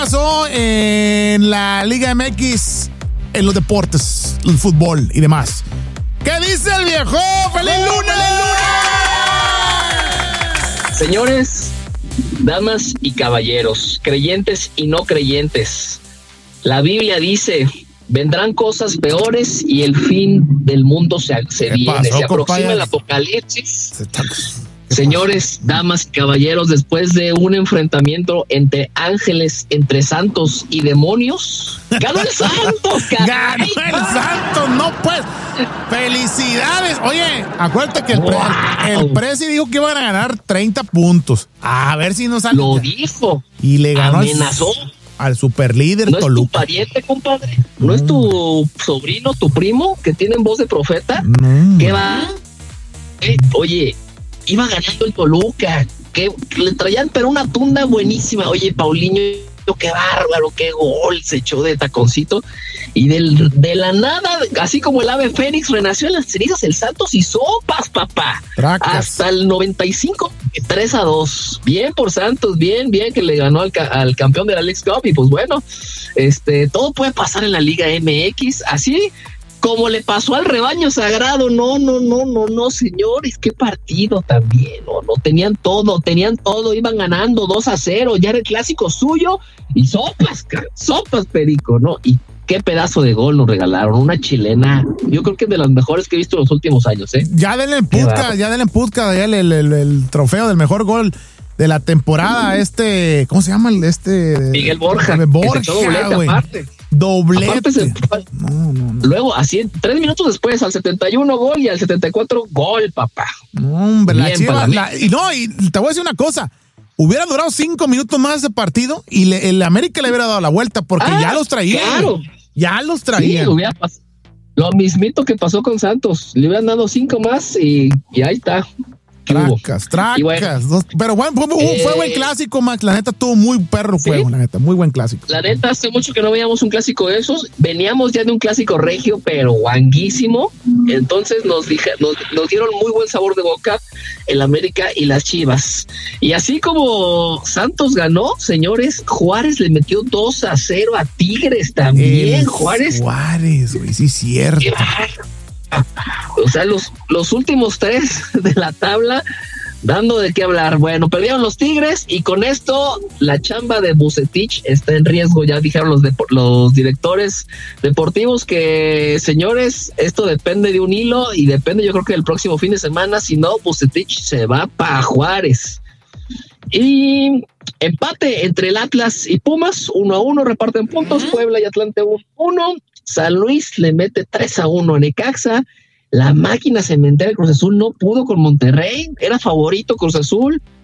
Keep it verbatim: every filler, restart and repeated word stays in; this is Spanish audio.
pasó en la Liga M X, en los deportes, el fútbol y demás. ¿Qué dice el viejo? ¡Feliz lunes! Señores, damas y caballeros, creyentes y no creyentes, la Biblia dice: vendrán cosas peores y el fin del mundo se, se viene, pasó, se aproxima compadre? El apocalipsis. Señores, damas y caballeros, después de un enfrentamiento entre ángeles, entre santos y demonios, ganó el Santos, ganó el Santos, no pues. Felicidades. Oye, acuérdate que el, wow. pre, el Presi dijo que iban a ganar treinta puntos. A ver si nos sale. Lo dijo. Y le ganó. Amenazó. Al, al superlíder ¿No Toluca. ¿No es tu pariente, compadre? ¿No mm. es tu sobrino, tu primo, que tienen voz de profeta? Mm. ¿Qué va? Eh, oye, iba ganando el Toluca, que le traían pero una tunda buenísima. Oye, Paulinho, qué bárbaro, qué gol se echó de taconcito, y del, de la nada, así como el ave fénix, renació en las cenizas el Santos y sopas, papá. Tracas. Hasta el noventa y cinco, tres a dos. Bien por Santos, bien, bien que le ganó al, al campeón de la Leagues Cup. Y pues bueno, este, todo puede pasar en la Liga M X, así como le pasó al rebaño sagrado. No, no, no, no, no, señores, qué partido también. No, no, tenían todo, tenían todo, iban ganando dos a cero, ya era el clásico suyo, y sopas, sopas, Perico, ¿no? Y qué pedazo de gol nos regalaron, una chilena, yo creo que es de las mejores que he visto en los últimos años, ¿eh? Ya denle en Puzca, ya denle en Puzca, ya el, el, el, el trofeo del mejor gol de la temporada, este, ¿cómo se llama el este? Miguel Borja. Borja, güey. Doblete. Se, no, no, no. Luego, así, tres minutos después, al setenta y uno gol y al setenta y cuatro gol, papá. No, hombre, la Chiva, la, y no, y te voy a decir una cosa. Hubiera durado cinco minutos más ese partido y le, el América le hubiera dado la vuelta porque ah, ya los traía. Claro. Ya los traía. Sí, hubiera pasado. Lo mismito que pasó con Santos. Le hubieran dado cinco más y, y ahí está. Tracas, tracas. Bueno, dos, pero bueno, fue, eh, fue buen clásico, Max. La neta tuvo muy perro juego, ¿sí? La neta, muy buen clásico. La neta, hace mucho que no veíamos un clásico de esos. Veníamos ya de un clásico regio, pero guanguísimo. Entonces nos, dije, nos, nos dieron muy buen sabor de boca el América y las Chivas. Y así como Santos ganó, señores, Juárez le metió dos a cero a Tigres también. El Juárez. Juárez, güey, sí es cierto. O sea, los, los últimos tres de la tabla dando de qué hablar. Bueno, perdieron los Tigres y con esto la chamba de Vucetich está en riesgo. Ya dijeron los, de, los directores deportivos que, señores, esto depende de un hilo y depende, yo creo que el próximo fin de semana. Si no, Vucetich se va para Juárez. Y empate entre el Atlas y Pumas, uno a uno, reparten puntos. Uh-huh. Puebla y Atlante uno a uno. San Luis le mete tres a uno a Necaxa. La máquina cementera de Cruz Azul no pudo con Monterrey, era favorito Cruz Azul,